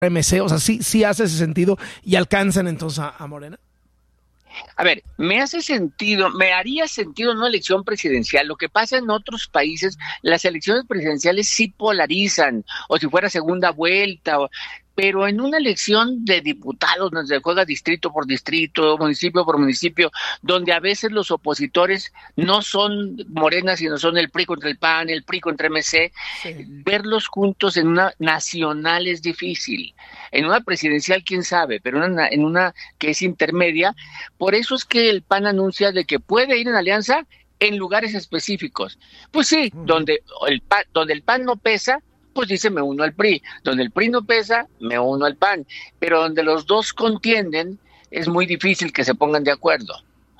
MC, o sea, sí hace ese sentido y alcanzan entonces a Morena. A ver, me haría sentido una elección presidencial. Lo que pasa en otros países, las elecciones presidenciales sí polarizan, o si fuera segunda vuelta, pero en una elección de diputados donde se juega distrito por distrito, municipio por municipio, donde a veces los opositores no son Morena, sino son el PRI contra el PAN, el PRI contra MC, verlos juntos en una nacional es difícil. En una presidencial, quién sabe, pero en una que es intermedia, por eso es que el PAN anuncia de que puede ir en alianza en lugares específicos. Pues sí, donde el PAN no pesa, pues dice me uno al PRI, donde el PRI no pesa, me uno al PAN, pero donde los dos contienden, es muy difícil que se pongan de acuerdo.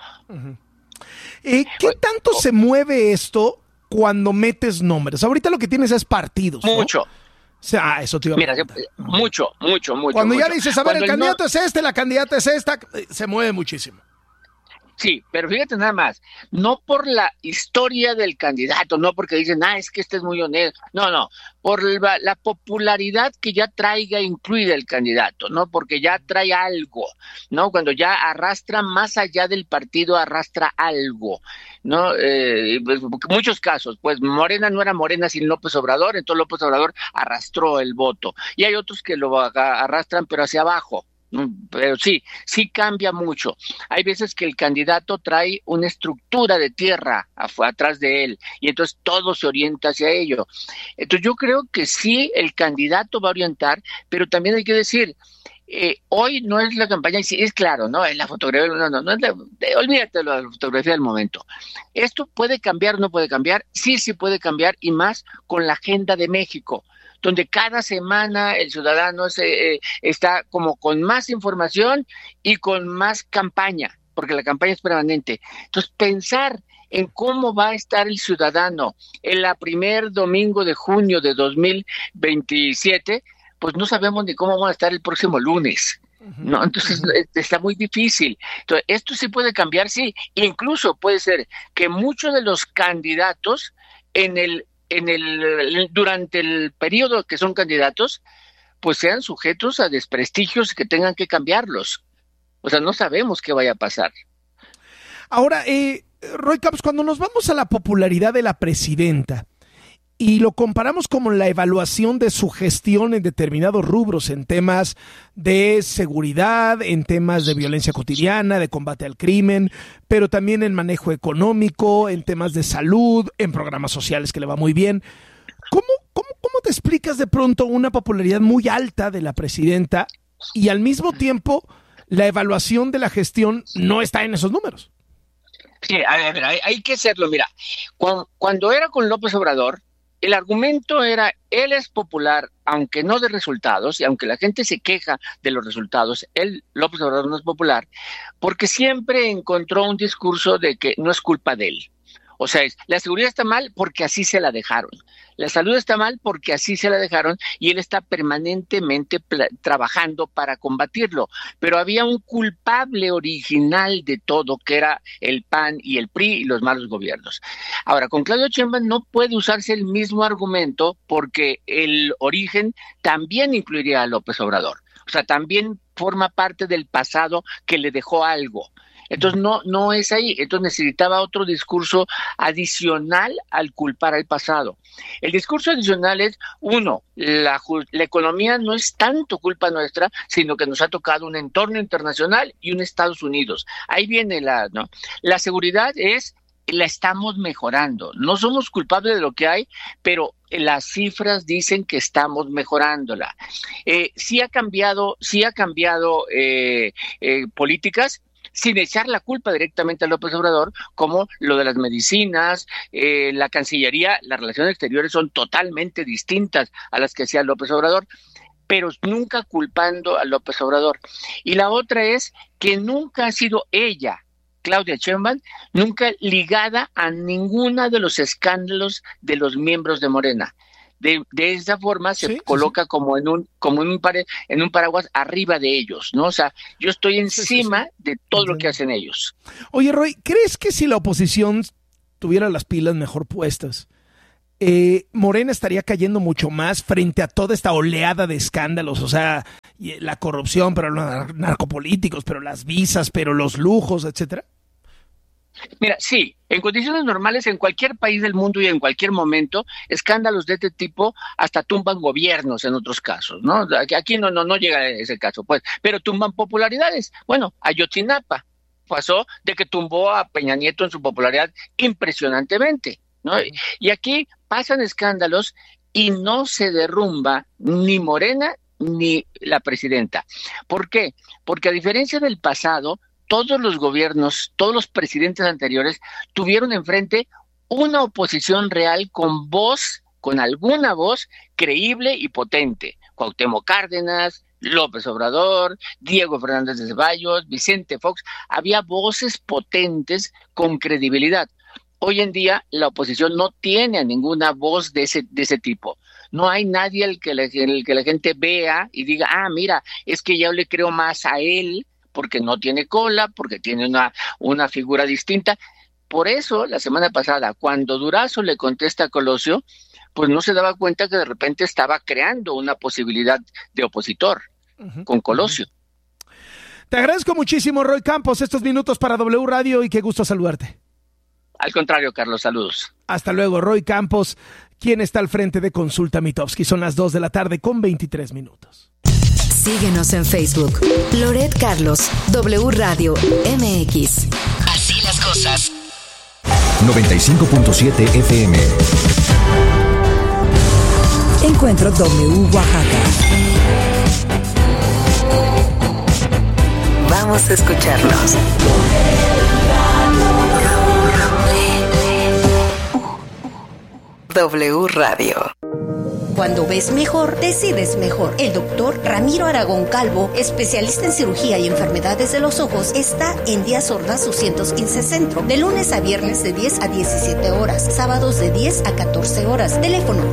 ¿Qué tanto se mueve esto cuando metes nombres? Ahorita lo que tienes es partidos, ¿no? Mucho. O sea, eso te iba a preguntar. Mucho. Cuando ya dices, a ver, el candidato es este, la candidata es esta, se mueve muchísimo. Sí, pero fíjate nada más, no por la historia del candidato, no porque dicen, es que este es muy honesto, no, por la popularidad que ya traiga incluida el candidato, no, porque ya trae algo, no, cuando ya arrastra más allá del partido, arrastra algo, no, pues, muchos casos, pues Morena no era Morena sin López Obrador, entonces López Obrador arrastró el voto, y hay otros que lo arrastran pero hacia abajo. Pero sí cambia mucho. Hay veces que el candidato trae una estructura de tierra atrás de él y entonces todo se orienta hacia ello. Entonces yo creo que sí el candidato va a orientar, pero también hay que decir, hoy no es la campaña, y sí, es claro, ¿no? Es la fotografía, no es olvídate de la fotografía del momento. Esto puede cambiar, no puede cambiar, sí puede cambiar y más con la agenda de México, donde cada semana el ciudadano está como con más información y con más campaña, porque la campaña es permanente. Entonces, pensar en cómo va a estar el ciudadano en la primer domingo de junio de 2027, pues no sabemos ni cómo van a estar el próximo lunes. ¿No? Entonces está muy difícil. Entonces, esto sí puede cambiar, sí. Incluso puede ser que muchos de los candidatos durante el periodo que son candidatos, pues sean sujetos a desprestigios que tengan que cambiarlos. O sea, no sabemos qué vaya a pasar. Ahora, Roy Campos, cuando nos vamos a la popularidad de la presidenta y lo comparamos con la evaluación de su gestión en determinados rubros, en temas de seguridad, en temas de violencia cotidiana, de combate al crimen, pero también en manejo económico, en temas de salud, en programas sociales que le va muy bien. ¿Cómo te explicas de pronto una popularidad muy alta de la presidenta y al mismo tiempo la evaluación de la gestión no está en esos números? Sí, a ver, hay que hacerlo. Mira, cuando era con López Obrador, el argumento era, él es popular, aunque no de resultados, y aunque la gente se queja de los resultados, López Obrador no es popular, porque siempre encontró un discurso de que no es culpa de él. O sea, la seguridad está mal porque así se la dejaron. La salud está mal porque así se la dejaron y él está permanentemente trabajando para combatirlo. Pero había un culpable original de todo, que era el PAN y el PRI y los malos gobiernos. Ahora, con Claudia Sheinbaum no puede usarse el mismo argumento porque el origen también incluiría a López Obrador. O sea, también forma parte del pasado que le dejó algo. Entonces no es ahí, entonces necesitaba otro discurso adicional al culpar al pasado. El discurso adicional es, la economía no es tanto culpa nuestra, sino que nos ha tocado un entorno internacional y un Estados Unidos. Ahí viene la seguridad la estamos mejorando, no somos culpables de lo que hay, pero las cifras dicen que estamos mejorándola. Sí ha cambiado políticas, sin echar la culpa directamente a López Obrador, como lo de las medicinas, la Cancillería, las relaciones exteriores son totalmente distintas a las que hacía López Obrador, pero nunca culpando a López Obrador. Y la otra es que nunca ha sido ella, Claudia Sheinbaum, nunca ligada a ninguna de los escándalos de los miembros de Morena. De esa forma se coloca como en un paraguas arriba de ellos, ¿no? O sea, yo estoy encima de todo lo que hacen ellos. Oye, Roy, ¿crees que si la oposición tuviera las pilas mejor puestas, Morena estaría cayendo mucho más frente a toda esta oleada de escándalos, o sea, la corrupción, pero los narcopolíticos, pero las visas, pero los lujos, etcétera. Mira, sí, en condiciones normales, en cualquier país del mundo y en cualquier momento, escándalos de este tipo hasta tumban gobiernos en otros casos, ¿no? Aquí no llega ese caso, pues, pero tumban popularidades. Bueno, Ayotzinapa pasó de que tumbó a Peña Nieto en su popularidad impresionantemente, ¿no? Y aquí pasan escándalos y no se derrumba ni Morena ni la presidenta. ¿Por qué? Porque a diferencia del pasado, todos los gobiernos, todos los presidentes anteriores tuvieron enfrente una oposición real con voz, con alguna voz creíble y potente. Cuauhtémoc Cárdenas, López Obrador, Diego Fernández de Ceballos, Vicente Fox, había voces potentes con credibilidad. Hoy en día la oposición no tiene a ninguna voz de ese tipo. No hay nadie al que la gente vea y diga, mira, es que yo le creo más a él porque no tiene cola, porque tiene una figura distinta. Por eso, la semana pasada, cuando Durazo le contesta a Colosio, pues no se daba cuenta que de repente estaba creando una posibilidad de opositor con Colosio. Te agradezco muchísimo, Roy Campos, estos minutos para W Radio y qué gusto saludarte. Al contrario, Carlos, saludos. Hasta luego, Roy Campos, quien está al frente de Consulta Mitofsky. Son las 2 de la tarde con 23 minutos. Síguenos en Facebook. Loret Carlos, W Radio MX. Así las cosas. 95.7 FM. Encuentro W Oaxaca. Vamos a escucharnos. W Radio. Cuando ves mejor, decides mejor. El doctor Ramiro Aragón Calvo, especialista en cirugía y enfermedades de los ojos, está en Díaz Ordaz 215 Centro, de lunes a viernes de 10 a 17 horas, sábados de 10 a 14 horas. Teléfono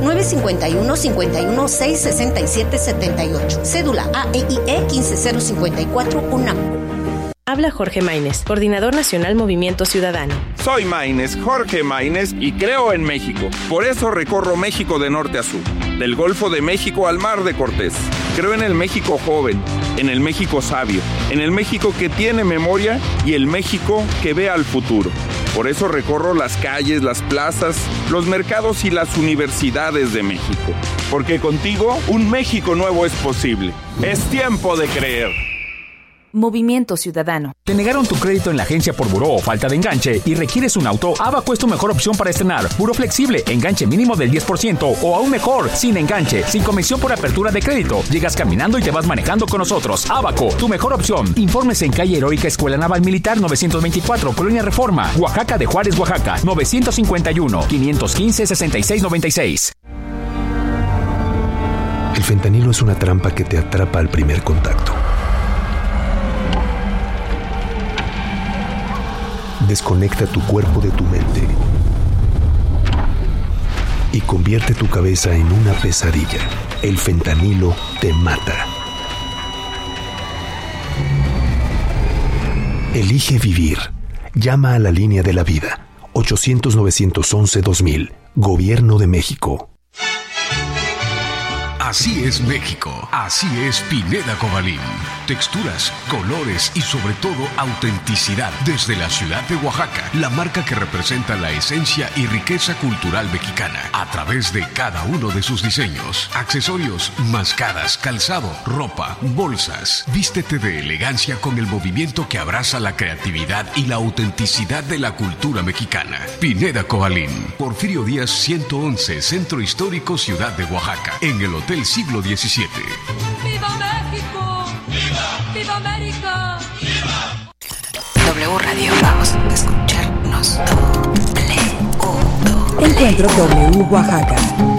951-51-667-78. Cédula AEIE 15054 UNAM. Habla Jorge Maínez, Coordinador Nacional Movimiento Ciudadano. Soy Maínez, Jorge Maínez, y creo en México. Por eso recorro México de norte a sur, del Golfo de México al Mar de Cortés. Creo en el México joven, en el México sabio, en el México que tiene memoria y el México que ve al futuro. Por eso recorro las calles, las plazas, los mercados y las universidades de México. Porque contigo, un México nuevo es posible. Es tiempo de creer. Movimiento Ciudadano. ¿Te negaron tu crédito en la agencia por buró o falta de enganche y requieres un auto? Abaco es tu mejor opción para estrenar. Buró flexible, enganche mínimo del 10% o aún mejor, sin enganche, sin comisión por apertura de crédito. Llegas caminando y te vas manejando con nosotros. Abaco, tu mejor opción. Informes en calle Heroica Escuela Naval Militar 924, Colonia Reforma, Oaxaca de Juárez, Oaxaca, 951-515-6696. El fentanilo es una trampa que te atrapa al primer contacto. Desconecta tu cuerpo de tu mente y convierte tu cabeza en una pesadilla. El fentanilo te mata. Elige vivir. Llama a la línea de la vida. 800-911-2000. Gobierno de México. Así es México, así es Pineda Cobalín. Texturas, colores y sobre todo autenticidad desde la ciudad de Oaxaca, la marca que representa la esencia y riqueza cultural mexicana a través de cada uno de sus diseños, accesorios, mascadas, calzado, ropa, bolsas. Vístete de elegancia con el movimiento que abraza la creatividad y la autenticidad de la cultura mexicana. Pineda Cobalín, Porfirio Díaz 111, Centro Histórico, Ciudad de Oaxaca, en el Hotel Siglo XVII. ¡Viva México! ¡Viva! ¡Viva América! ¡Viva! W Radio, vamos a escucharnos. Encuentro W Oaxaca.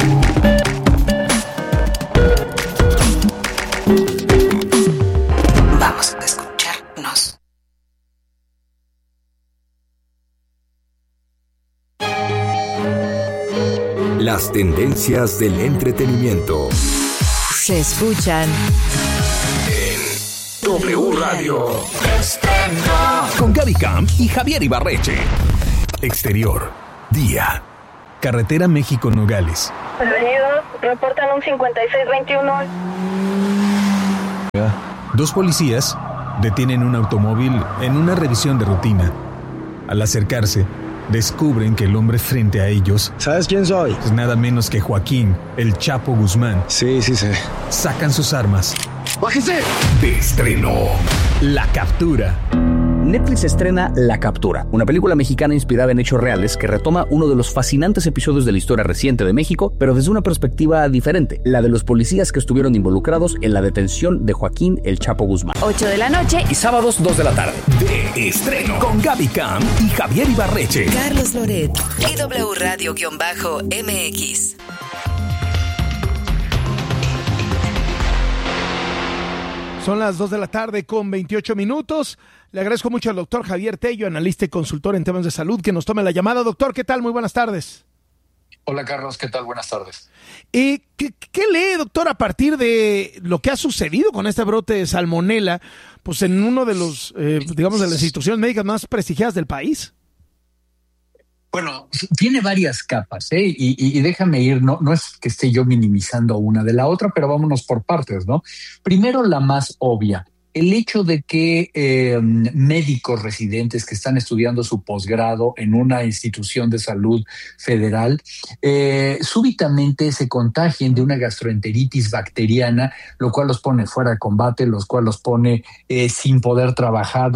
Vamos a escucharnos. Las tendencias del entretenimiento se escuchan en W Radio. Con Gaby Camp y Javier Ibarreche. Exterior, día. carretera México-Nogales. Bienvenidos, reportan un 5621. Dos policías detienen un automóvil en una revisión de rutina. Al acercarse, descubren que el hombre frente a ellos... ¿Sabes quién soy? Es nada menos que Joaquín, el Chapo Guzmán. Sí sé. Sacan sus armas. ¡Bájese! De estreno, La Captura. Netflix estrena La Captura, una película mexicana inspirada en hechos reales que retoma uno de los fascinantes episodios de la historia reciente de México, pero desde una perspectiva diferente, la de los policías que estuvieron involucrados en la detención de Joaquín el Chapo Guzmán. 8 de la noche y sábados 2 de la tarde. De estreno con Gaby Cam y Javier Ibarreche. Carlos Loret y W Radio-MX. Son las 2 de la tarde con 28 minutos. Le agradezco mucho al doctor Javier Tello, analista y consultor en temas de salud, que nos tome la llamada. Doctor, ¿qué tal? Muy buenas tardes. Hola, Carlos, ¿qué tal? Buenas tardes. ¿Qué lee, doctor, a partir de lo que ha sucedido con este brote de salmonela, pues en uno de los, digamos, de las instituciones médicas más prestigiadas del país? Bueno, tiene varias capas, y déjame ir, no es que esté yo minimizando una de la otra, pero vámonos por partes, ¿no? Primero, la más obvia. El hecho de que médicos residentes que están estudiando su posgrado en una institución de salud federal súbitamente se contagien de una gastroenteritis bacteriana, lo cual los pone fuera de combate, los cual los pone sin poder trabajar,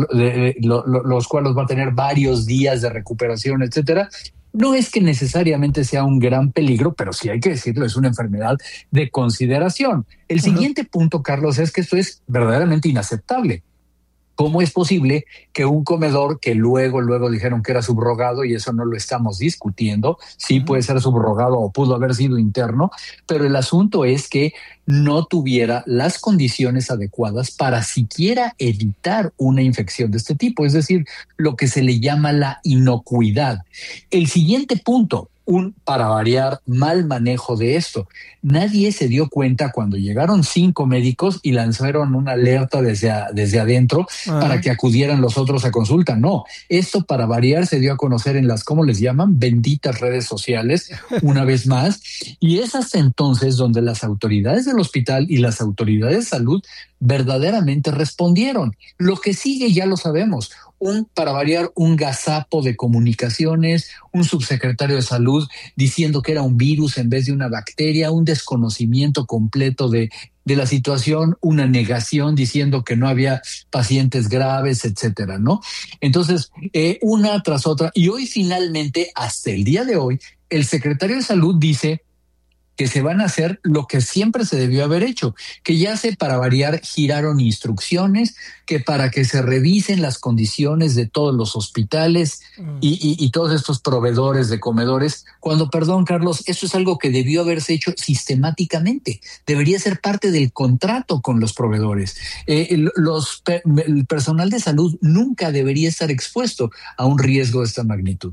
los cuales va a tener varios días de recuperación, etcétera. No es que necesariamente sea un gran peligro, pero sí hay que decirlo, es una enfermedad de consideración. El siguiente punto, Carlos, es que esto es verdaderamente inaceptable. ¿Cómo es posible que un comedor que luego dijeron que era subrogado, y eso no lo estamos discutiendo, sí puede ser subrogado o pudo haber sido interno, pero el asunto es que no tuviera las condiciones adecuadas para siquiera evitar una infección de este tipo, es decir, lo que se le llama la inocuidad? El siguiente punto, para variar, mal manejo de esto. Nadie se dio cuenta cuando llegaron 5 médicos y lanzaron una alerta desde adentro para que acudieran los otros a consulta. No, esto para variar se dio a conocer en las, ¿cómo les llaman? Benditas redes sociales, una vez más. Y es hasta entonces donde las autoridades del hospital y las autoridades de salud verdaderamente respondieron. Lo que sigue ya lo sabemos. Para variar, un gazapo de comunicaciones, un subsecretario de salud diciendo que era un virus en vez de una bacteria, un desconocimiento completo de la situación, una negación diciendo que no había pacientes graves, etcétera, ¿no? Entonces, una tras otra. Y hoy finalmente, hasta el día de hoy, el secretario de salud dice que se van a hacer lo que siempre se debió haber hecho, que ya para variar giraron instrucciones, que para que se revisen las condiciones de todos los hospitales y todos estos proveedores de comedores, cuando, perdón, Carlos, eso es algo que debió haberse hecho sistemáticamente, debería ser parte del contrato con los proveedores. El personal de salud nunca debería estar expuesto a un riesgo de esta magnitud.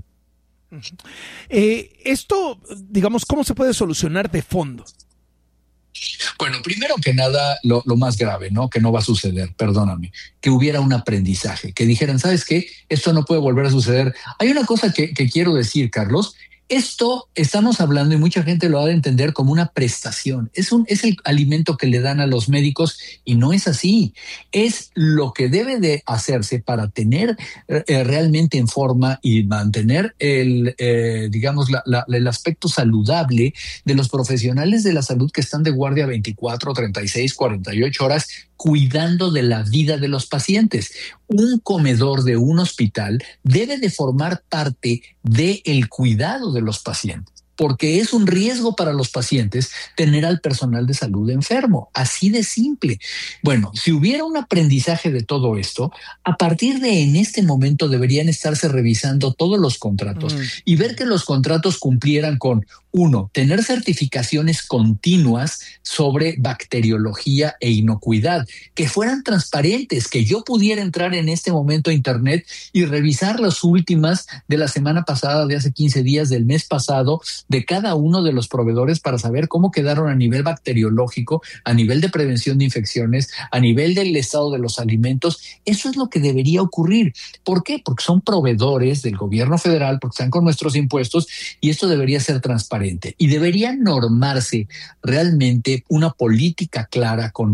Esto, digamos, ¿cómo se puede solucionar de fondo? Bueno, primero que nada, lo más grave, ¿no? Que no va a suceder, perdóname, que hubiera un aprendizaje, que dijeran, ¿sabes qué? Esto no puede volver a suceder. Hay una cosa que quiero decir, Carlos. Esto estamos hablando, y mucha gente lo ha de entender como una prestación. Es el alimento que le dan a los médicos, y no es así. Es lo que debe de hacerse para tener realmente en forma y mantener el aspecto saludable de los profesionales de la salud que están de guardia 24, 36, 48 horas cuidando de la vida de los pacientes. Un comedor de un hospital debe de formar parte del cuidado de los pacientes, porque es un riesgo para los pacientes tener al personal de salud enfermo, así de simple. Bueno, si hubiera un aprendizaje de todo esto, a partir de en este momento deberían estarse revisando todos los contratos y ver que los contratos cumplieran con, 1, tener certificaciones continuas sobre bacteriología e inocuidad, que fueran transparentes, que yo pudiera entrar en este momento a internet y revisar las últimas de la semana pasada, de hace 15 días, del mes pasado, de cada uno de los proveedores para saber cómo quedaron a nivel bacteriológico, a nivel de prevención de infecciones, a nivel del estado de los alimentos. Eso es lo que debería ocurrir. ¿Por qué? Porque son proveedores del gobierno federal, porque están con nuestros impuestos, y esto debería ser transparente. Y debería normarse realmente una política clara con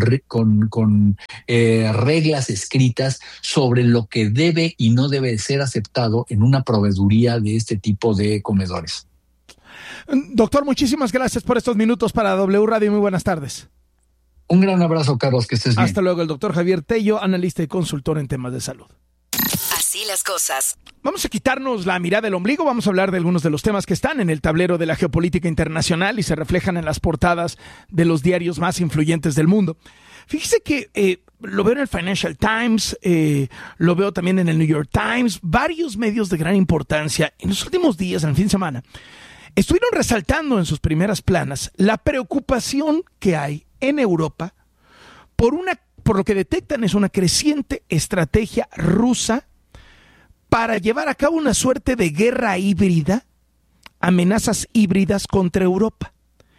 reglas escritas sobre lo que debe y no debe ser aceptado en una proveeduría de este tipo de comedores. Doctor, muchísimas gracias por estos minutos para W Radio. Muy buenas tardes. Un gran abrazo, Carlos, que estés bien. Hasta luego. El doctor Javier Tello, analista y consultor en temas de salud. Así las cosas. Vamos a quitarnos la mirada del ombligo, vamos a hablar de algunos de los temas que están en el tablero de la geopolítica internacional y se reflejan en las portadas de los diarios más influyentes del mundo. Fíjese que lo veo en el Financial Times, lo veo también en el New York Times, varios medios de gran importancia en los últimos días, en el fin de semana, estuvieron resaltando en sus primeras planas la preocupación que hay en Europa por lo que detectan es una creciente estrategia rusa para llevar a cabo una suerte de guerra híbrida, amenazas híbridas contra Europa.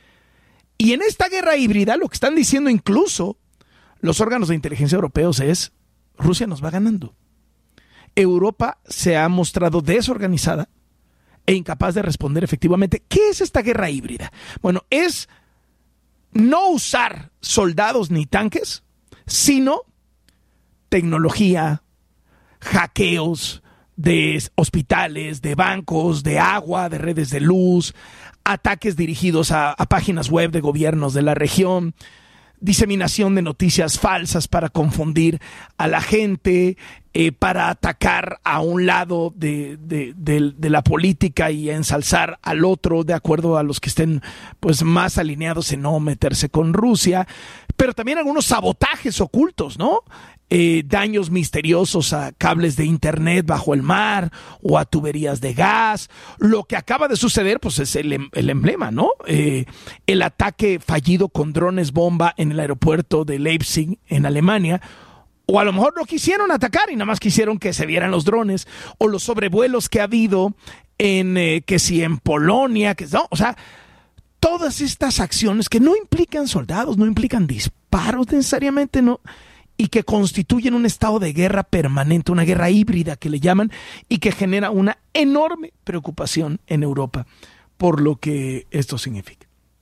Y en esta guerra híbrida, lo que están diciendo incluso los órganos de inteligencia europeos es: Rusia nos va ganando. Europa se ha mostrado desorganizada e incapaz de responder efectivamente. ¿Qué es esta guerra híbrida? Bueno, es no usar soldados ni tanques, sino tecnología, hackeos de hospitales, de bancos, de agua, de redes de luz, ataques dirigidos a páginas web de gobiernos de la región, diseminación de noticias falsas para confundir a la gente, para atacar a un lado de la política y ensalzar al otro de acuerdo a los que estén pues más alineados en no meterse con Rusia, pero también algunos sabotajes ocultos, ¿no? Daños misteriosos a cables de internet bajo el mar o a tuberías de gas. Lo que acaba de suceder pues es el emblema, ¿no? El ataque fallido con drones bomba en el aeropuerto de Leipzig en Alemania. O a lo mejor no quisieron atacar y nada más quisieron que se vieran los drones, o los sobrevuelos que ha habido en Polonia, o sea, todas estas acciones que no implican soldados, no implican disparos necesariamente, no, y que constituyen un estado de guerra permanente, una guerra híbrida que le llaman, y que genera una enorme preocupación en Europa por lo que esto significa.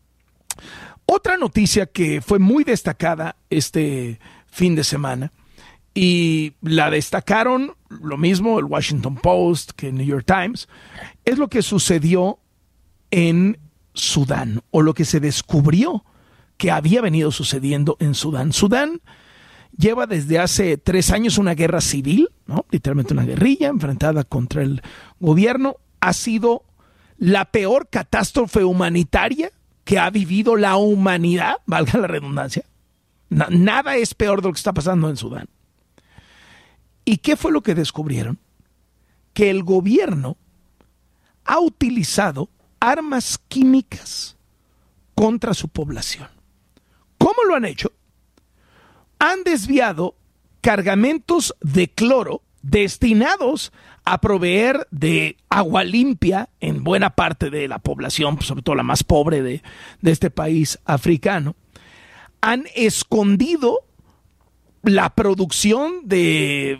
Otra noticia que fue muy destacada este fin de semana, y la destacaron lo mismo el Washington Post que el New York Times, es lo que sucedió en Sudán, o lo que se descubrió que había venido sucediendo en Sudán. Sudán lleva desde hace 3 años una guerra civil, ¿no? Literalmente una guerrilla enfrentada contra el gobierno. Ha sido la peor catástrofe humanitaria que ha vivido la humanidad, valga la redundancia. Nada es peor de lo que está pasando en Sudán. ¿Y qué fue lo que descubrieron? Que el gobierno ha utilizado armas químicas contra su población. ¿Cómo lo han hecho? Han desviado cargamentos de cloro destinados a proveer de agua limpia en buena parte de la población, sobre todo la más pobre de este país africano. Han escondido la producción de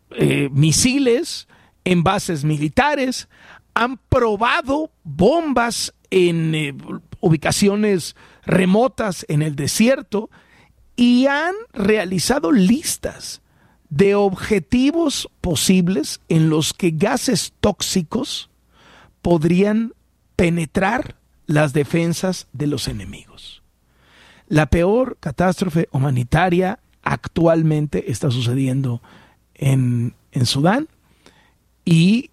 misiles en bases militares, han probado bombas en ubicaciones remotas en el desierto y han realizado listas de objetivos posibles en los que gases tóxicos podrían penetrar las defensas de los enemigos. La peor catástrofe humanitaria actualmente está sucediendo en Sudán, y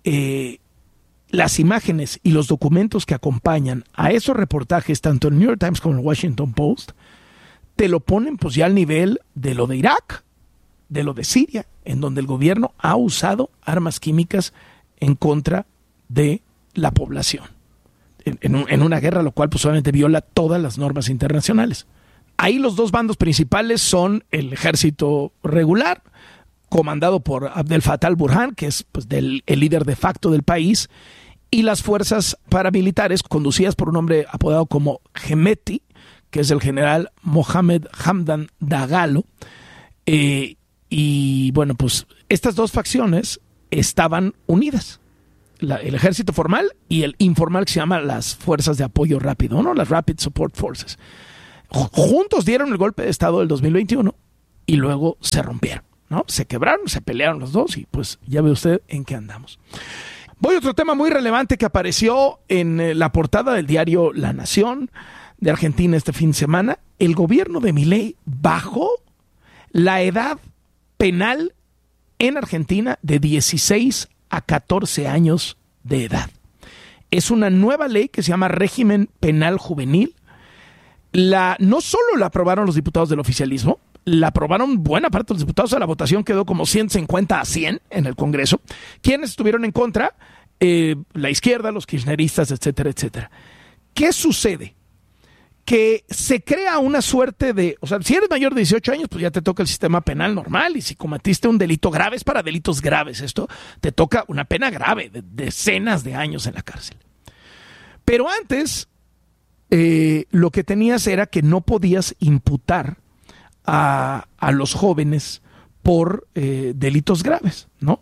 las imágenes y los documentos que acompañan a esos reportajes, tanto en el New York Times como en el Washington Post, te lo ponen pues ya al nivel de lo de Irak, de lo de Siria, en donde el gobierno ha usado armas químicas en contra de la población, en una guerra lo cual pues obviamente viola todas las normas internacionales. Ahí los dos bandos principales son el ejército regular, comandado por Abdel Fattah al-Burhan, que es pues, el líder de facto del país, y las fuerzas paramilitares conducidas por un hombre apodado como Hemeti, que es el general Mohamed Hamdan Dagalo. Y bueno, pues estas dos facciones estaban unidas. El ejército formal y el informal, que se llama las fuerzas de apoyo rápido, ¿no? Las Rapid Support Forces. Juntos dieron el golpe de estado del 2021 y luego se rompieron, ¿no? Se quebraron, se pelearon los dos y pues ya ve usted en qué andamos. Voy a otro tema muy relevante que apareció en la portada del diario La Nación de Argentina este fin de semana. El gobierno de Milei bajó la edad penal en Argentina de 16 a 14 años de edad. Es una nueva ley que se llama Régimen Penal Juvenil. No solo la aprobaron los diputados del oficialismo, la aprobaron buena parte de los diputados. A la votación quedó como 150 a 100 en el Congreso. ¿Quiénes estuvieron en contra? La izquierda, los kirchneristas, etcétera, etcétera. ¿Qué sucede? Que se crea una suerte de... O sea, si eres mayor de 18 años, pues ya te toca el sistema penal normal, y si cometiste un delito grave, es para delitos graves esto, te toca una pena grave de decenas de años en la cárcel. Pero antes, lo que tenías era que no podías imputar a los jóvenes por delitos graves, ¿no?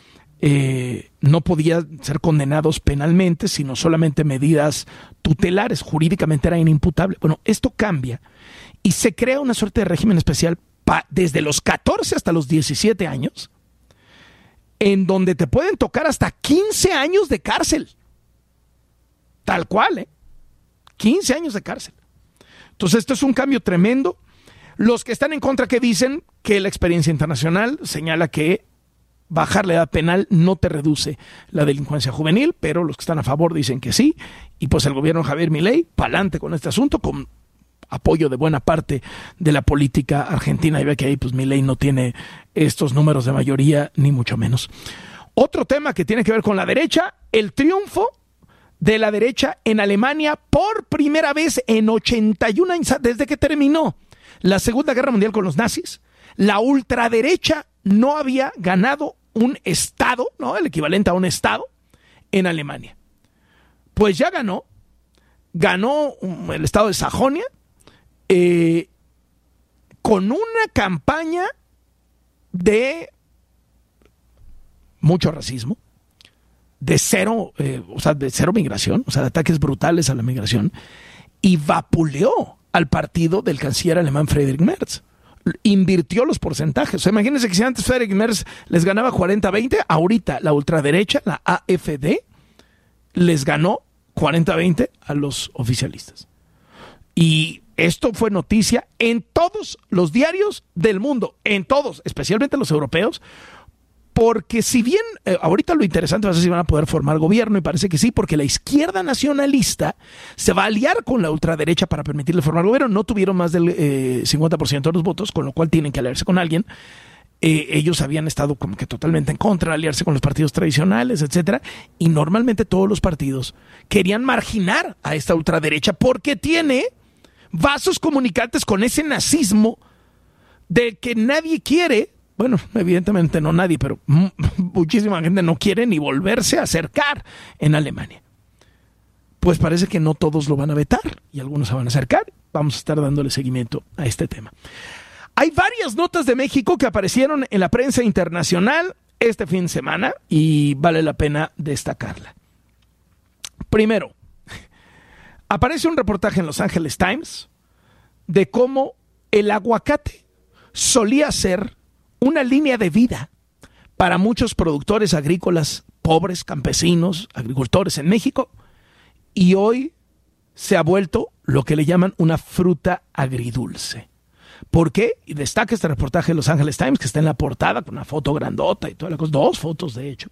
No podían ser condenados penalmente, sino solamente medidas tutelares. Jurídicamente era inimputable. Bueno, esto cambia y se crea una suerte de régimen especial desde los 14 hasta los 17 años, en donde te pueden tocar hasta 15 años de cárcel. Tal cual, 15 años de cárcel. Entonces, esto es un cambio tremendo. Los que están en contra, que dicen que la experiencia internacional señala que bajar la edad penal no te reduce la delincuencia juvenil, pero los que están a favor dicen que sí, y pues el gobierno de Javier Milei, pa'lante con este asunto, con apoyo de buena parte de la política argentina, y ve que ahí pues Milei no tiene estos números de mayoría, ni mucho menos. Otro tema que tiene que ver con la derecha, el triunfo de la derecha en Alemania por primera vez en 81 años, desde que terminó la Segunda Guerra Mundial con los nazis. La ultraderecha no había ganado un estado, ¿no? El equivalente a un estado en Alemania. Pues ya ganó el estado de Sajonia, con una campaña de mucho racismo, de cero migración, o sea, de ataques brutales a la migración, y vapuleó al partido del canciller alemán Friedrich Merz. Invirtió los porcentajes. O sea, imagínense que si antes Friedrich Merz les ganaba 40-20, ahorita la ultraderecha, la AfD, les ganó 40-20 a los oficialistas. Y esto fue noticia en todos los diarios del mundo, en todos, especialmente los europeos, porque si bien ahorita lo interesante va a ser si van a poder formar gobierno, y parece que sí, porque la izquierda nacionalista se va a aliar con la ultraderecha para permitirle formar gobierno. No tuvieron más del 50% de los votos, con lo cual tienen que aliarse con alguien. Ellos habían estado como que totalmente en contra de aliarse con los partidos tradicionales, etcétera, y normalmente todos los partidos querían marginar a esta ultraderecha porque tiene vasos comunicantes con ese nazismo del que nadie quiere. Bueno, evidentemente no nadie, pero muchísima gente no quiere ni volverse a acercar en Alemania. Pues parece que no todos lo van a vetar y algunos se van a acercar. Vamos a estar dándole seguimiento a este tema. Hay varias notas de México que aparecieron en la prensa internacional este fin de semana y vale la pena destacarla. Primero, aparece un reportaje en Los Angeles Times de cómo el aguacate solía ser una línea de vida para muchos productores agrícolas pobres, campesinos, agricultores en México, y hoy se ha vuelto lo que le llaman una fruta agridulce. ¿Por qué? Y destaca este reportaje de Los Angeles Times, que está en la portada con una foto grandota y toda la cosa, 2 fotos de hecho,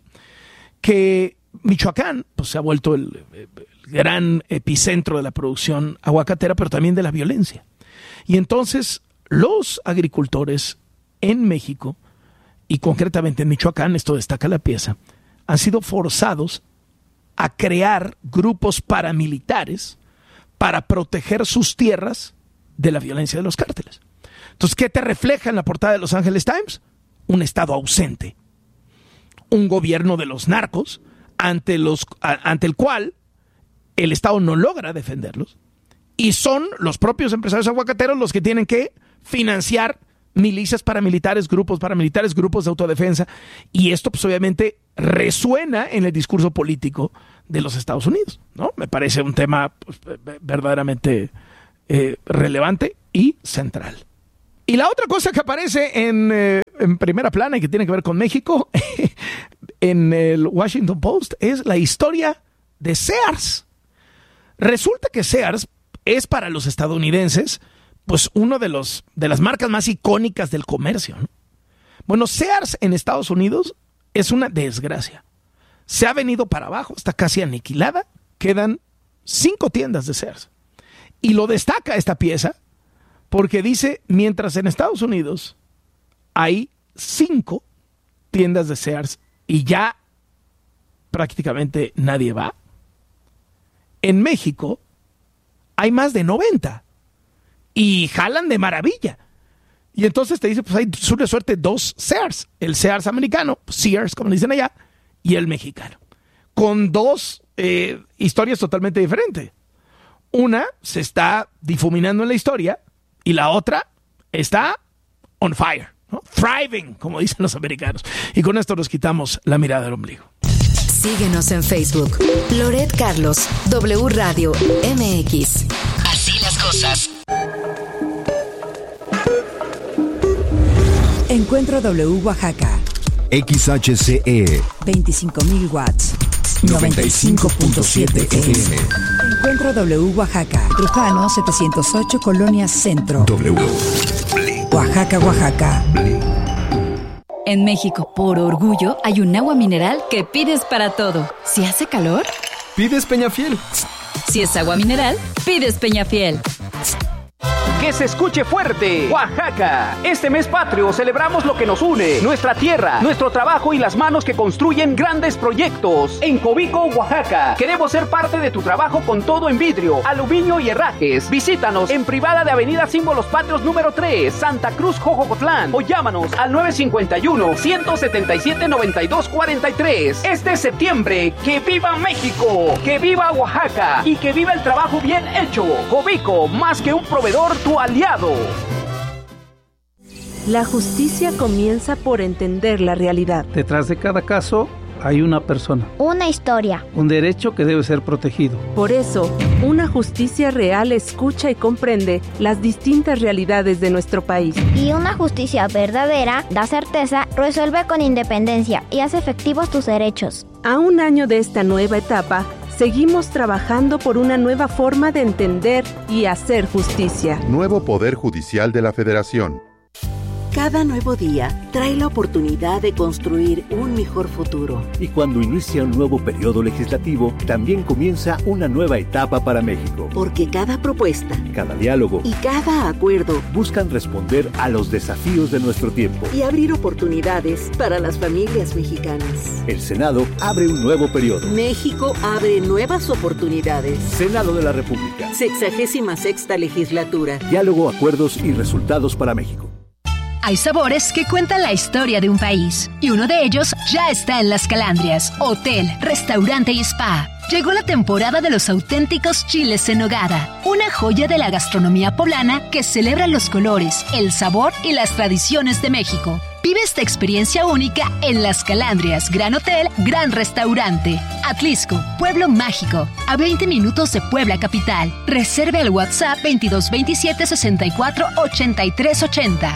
que Michoacán pues, se ha vuelto el gran epicentro de la producción aguacatera, pero también de la violencia. Y entonces los agricultores en México, y concretamente en Michoacán, esto destaca la pieza, han sido forzados a crear grupos paramilitares para proteger sus tierras de la violencia de los cárteles. Entonces, ¿qué te refleja en la portada de Los Angeles Times? Un Estado ausente, un gobierno de los narcos ante el cual el Estado no logra defenderlos, y son los propios empresarios aguacateros los que tienen que financiar milicias paramilitares, grupos de autodefensa, y esto pues obviamente resuena en el discurso político de los Estados Unidos, ¿no? Me parece un tema pues, verdaderamente relevante y central. Y la otra cosa que aparece en primera plana y que tiene que ver con México en el Washington Post es la historia de Sears. Resulta que Sears es para los estadounidenses pues uno de las marcas más icónicas del comercio, ¿no? Bueno, Sears en Estados Unidos es una desgracia. Se ha venido para abajo, está casi aniquilada. Quedan 5 tiendas de Sears. Y lo destaca esta pieza porque dice, mientras en Estados Unidos hay 5 tiendas de Sears y ya prácticamente nadie va, en México hay más de 90 y jalan de maravilla. Y entonces te dice, pues hay una suerte 2 Sears, el Sears americano, Sears como le dicen allá, y el mexicano, con 2 historias totalmente diferentes. Una se está difuminando en la historia y la otra está on fire, ¿no? Thriving, como dicen los americanos. Y con esto nos quitamos la mirada del ombligo. Síguenos en Facebook. Loret Carlos, W Radio MX. Así las cosas. Encuentro W Oaxaca. XHCE 25.000 watts. 95.7 FM. Encuentro W Oaxaca. Trujano 708 Colonia Centro. W. Oaxaca, Oaxaca. En México, por orgullo, hay un agua mineral que pides para todo. Si hace calor, pides Peñafiel. Si es agua mineral, pides Peñafiel. Que se escuche fuerte, Oaxaca. Este mes patrio celebramos lo que nos une, nuestra tierra, nuestro trabajo y las manos que construyen grandes proyectos. En Cobico, Oaxaca, queremos ser parte de tu trabajo con todo en vidrio, aluminio y herrajes. Visítanos en privada de Avenida Símbolos Patrios número 3, Santa Cruz, Jojocotlán, o llámanos al 951-177-9243. Este septiembre, que viva México, que viva Oaxaca y que viva el trabajo bien hecho. Cobico, más que un proveedor, tu aliado. La justicia comienza por entender la realidad. Detrás de cada caso hay una persona. Una historia. Un derecho que debe ser protegido. Por eso, una justicia real escucha y comprende las distintas realidades de nuestro país. Y una justicia verdadera da certeza, resuelve con independencia y hace efectivos tus derechos. A un año de esta nueva etapa, seguimos trabajando por una nueva forma de entender y hacer justicia. Nuevo Poder Judicial de la Federación. Cada nuevo día trae la oportunidad de construir un mejor futuro. Y cuando inicia un nuevo periodo legislativo, también comienza una nueva etapa para México. Porque cada propuesta, cada diálogo y cada acuerdo buscan responder a los desafíos de nuestro tiempo y abrir oportunidades para las familias mexicanas. El Senado abre un nuevo periodo. México abre nuevas oportunidades. Senado de la República. 66ª legislatura. Diálogo, acuerdos y resultados para México. Hay sabores que cuentan la historia de un país, y uno de ellos ya está en Las Calandrias, hotel, restaurante y spa. Llegó la temporada de los auténticos chiles en nogada, una joya de la gastronomía poblana que celebra los colores, el sabor y las tradiciones de México. Vive esta experiencia única en Las Calandrias, Gran Hotel, Gran Restaurante. Atlisco, Pueblo Mágico, a 20 minutos de Puebla Capital. Reserve al WhatsApp 2227 64 83 80.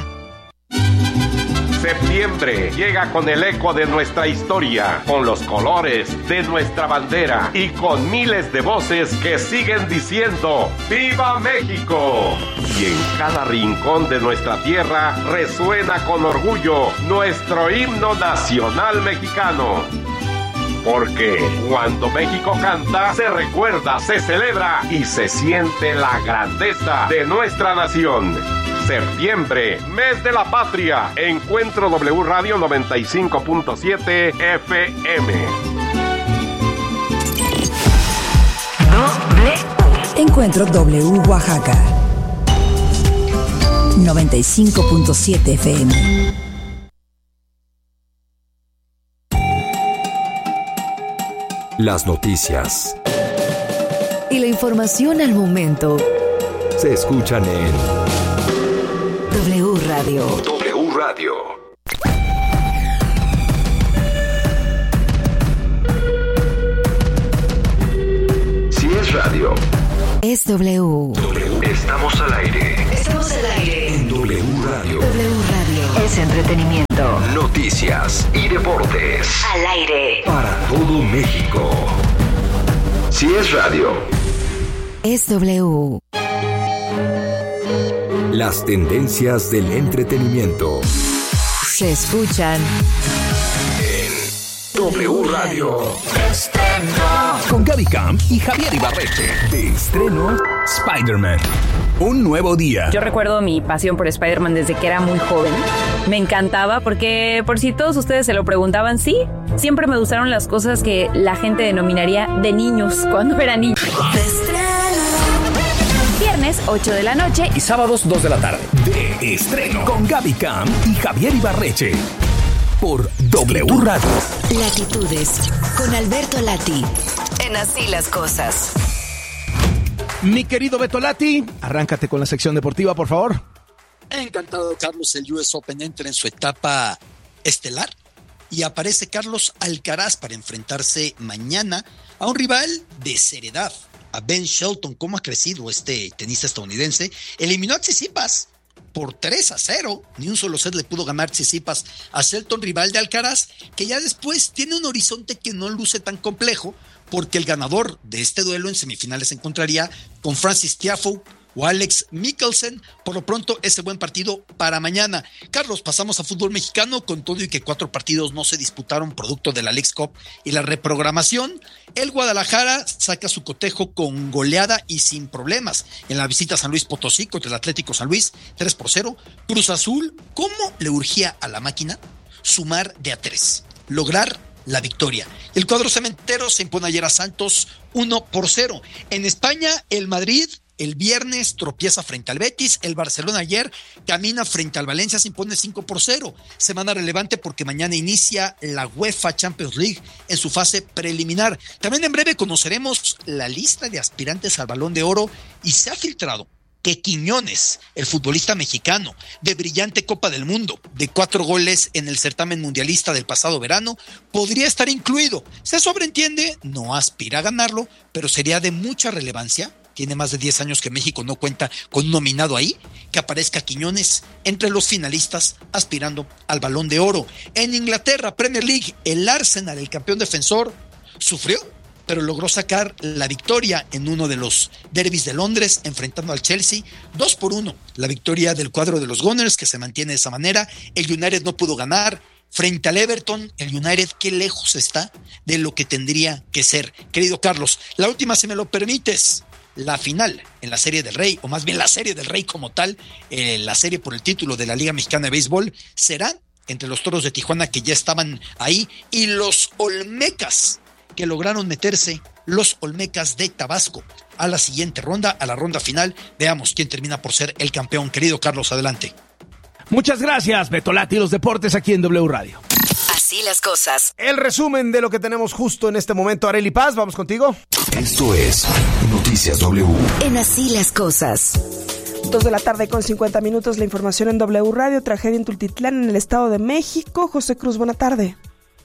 Septiembre llega con el eco de nuestra historia, con los colores de nuestra bandera y con miles de voces que siguen diciendo ¡Viva México! Y en cada rincón de nuestra tierra resuena con orgullo nuestro himno nacional mexicano. Porque cuando México canta, se recuerda, se celebra y se siente la grandeza de nuestra nación. Septiembre, mes de la patria. Encuentro W Radio 95.7 FM. Encuentro W Oaxaca 95.7 FM. Las noticias. Y la información al momento. Se escuchan en W Radio. W Radio. Si es radio, es W. Estamos al aire. Estamos al aire. En W Radio. W Radio. Es entretenimiento. Noticias y deportes. Al aire. Para todo México. Si es radio, es W. Las tendencias del entretenimiento. Se escuchan en W Radio. Con Gaby Camp y Javier Ibarreche. De estreno, Spider-Man. Un nuevo día. Yo recuerdo mi pasión por Spider-Man desde que era muy joven. Me encantaba porque, por si todos ustedes se lo preguntaban, sí, siempre me gustaron las cosas que la gente denominaría de niños cuando era niño. Viernes, 8 de la noche. Y sábados, 2 de la tarde. De estreno. Con Gaby Camp y Javier Ibarreche. Por W Radio. Latitudes. Con Alberto Lati. En Así las Cosas. Mi querido Beto Lati, arráncate con la sección deportiva, por favor. Encantado, Carlos. El US Open entra en su etapa estelar y aparece Carlos Alcaraz para enfrentarse mañana a un rival de seriedad, a Ben Shelton. ¿Cómo ha crecido este tenista estadounidense? Eliminó a Tsitsipas por 3-0. Ni un solo set le pudo ganar Tsitsipas a Shelton, rival de Alcaraz, que ya después tiene un horizonte que no luce tan complejo, porque el ganador de este duelo en semifinales se encontraría con Francis Tiafoe o Alex Michelsen. Por lo pronto, ese buen partido para mañana. Carlos, pasamos a fútbol mexicano, con todo y que 4 partidos no se disputaron producto de la Leagues Cup y la reprogramación. El Guadalajara saca su cotejo con goleada y sin problemas en la visita a San Luis Potosí contra el Atlético San Luis, 3-0. Cruz Azul, ¿cómo le urgía a la máquina sumar de a 3? Lograr la victoria. El cuadro cementero se impone ayer a Santos 1-0. En España, el Madrid el viernes tropieza frente al Betis. El Barcelona ayer camina frente al Valencia, se impone 5-0. Semana relevante porque mañana inicia la UEFA Champions League en su fase preliminar. También en breve conoceremos la lista de aspirantes al Balón de Oro y se ha filtrado que Quiñones, el futbolista mexicano de brillante Copa del Mundo, de 4 goles en el certamen mundialista del pasado verano, podría estar incluido. Se sobreentiende, no aspira a ganarlo, pero sería de mucha relevancia. Tiene más de 10 años que México no cuenta con un nominado ahí, que aparezca Quiñones entre los finalistas aspirando al Balón de Oro. En Inglaterra, Premier League, el Arsenal, el campeón defensor, sufrió, pero logró sacar la victoria en uno de los derbis de Londres, enfrentando al Chelsea, 2-1. La victoria del cuadro de los Gunners, que se mantiene de esa manera. El United no pudo ganar frente al Everton. El United, qué lejos está de lo que tendría que ser. Querido Carlos, la última, si me lo permites. La final en la Serie del Rey, o más bien la Serie del Rey como tal, la serie por el título de la Liga Mexicana de Béisbol, será entre los Toros de Tijuana, que ya estaban ahí, y los Olmecas, que lograron meterse, los Olmecas de Tabasco, a la siguiente ronda, a la ronda final. Veamos quién termina por ser el campeón. Querido Carlos, adelante. Muchas gracias, Beto Lati, los deportes aquí en W Radio. Así las cosas. El resumen de lo que tenemos justo en este momento. Arely Paz, vamos contigo. Esto es Noticias W. En Así las cosas. 2 de la tarde con 50 minutos, la información en W Radio. Tragedia en Tultitlán, en el Estado de México. José Cruz, buena tarde.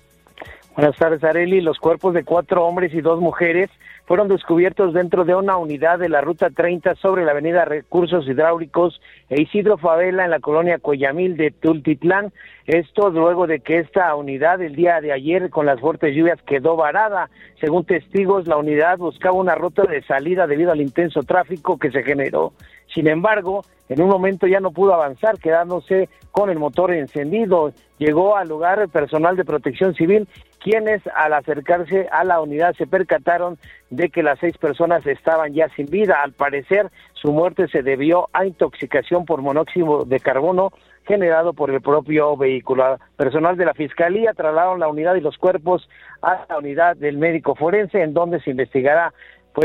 Buenas tardes, Arely. Los cuerpos de 4 hombres y 2 mujeres fueron descubiertos dentro de una unidad de la Ruta 30 sobre la avenida Recursos Hidráulicos e Isidro Favela en la colonia Coyamil de Tultitlán. Esto luego de que esta unidad el día de ayer con las fuertes lluvias quedó varada. Según testigos, la unidad buscaba una ruta de salida debido al intenso tráfico que se generó. Sin embargo, en un momento ya no pudo avanzar, quedándose con el motor encendido. Llegó al lugar personal de Protección Civil, quienes al acercarse a la unidad se percataron de que las 6 personas estaban ya sin vida. Al parecer, su muerte se debió a intoxicación por monóxido de carbono generado por el propio vehículo. Personal de la Fiscalía trasladaron la unidad y los cuerpos a la unidad del médico forense, en donde se investigará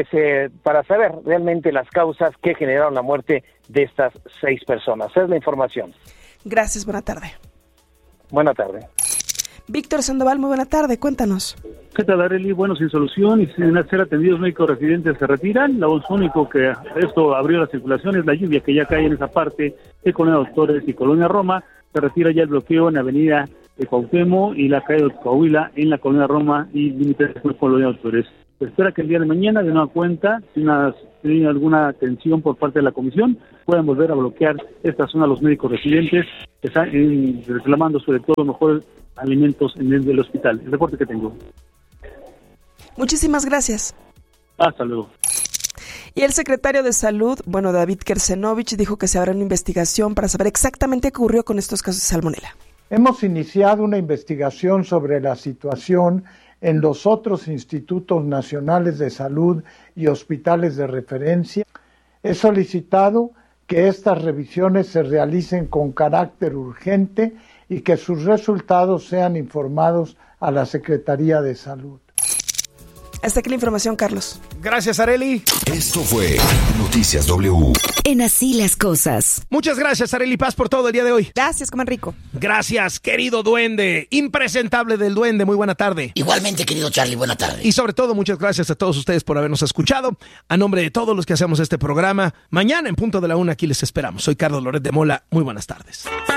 para saber realmente las causas que generaron la muerte de estas 6 personas. Esa es la información. Gracias, buena tarde. Buena tarde. Víctor Sandoval, muy buena tarde, cuéntanos. ¿Qué tal, Arely? Bueno, sin solución y sin ser atendidos médicos residentes se retiran. Lo único que esto abrió la circulación es la lluvia que ya cae en esa parte de Colonia Doctores y Colonia Roma. Se retira ya el bloqueo en Avenida de Cuauhtémoc y la calle de Coahuila en la Colonia Roma y límites con Colonia Doctores. Se espera que el día de mañana, de nueva cuenta, si hay alguna atención por parte de la comisión, puedan volver a bloquear esta zona los médicos residentes que están reclamando sobre todo mejores alimentos en el del hospital. El reporte que tengo. Muchísimas gracias. Hasta luego. Y el secretario de Salud, David Kersenovich, dijo que se hará una investigación para saber exactamente qué ocurrió con estos casos de salmonela. Hemos iniciado una investigación sobre la situación en los otros institutos nacionales de salud y hospitales de referencia. He solicitado que estas revisiones se realicen con carácter urgente y que sus resultados sean informados a la Secretaría de Salud. Hasta aquí la información, Carlos. Gracias, Arely. Esto fue Noticias W. En Así las Cosas. Muchas gracias, Arely Paz, por todo el día de hoy. Gracias, coman rico. Gracias, querido duende. Impresentable del duende, muy buena tarde. Igualmente, querido Charlie, buena tarde. Y sobre todo, muchas gracias a todos ustedes por habernos escuchado. A nombre de todos los que hacemos este programa, mañana en punto de la 1 aquí les esperamos. Soy Carlos Loret de Mola. Muy buenas tardes.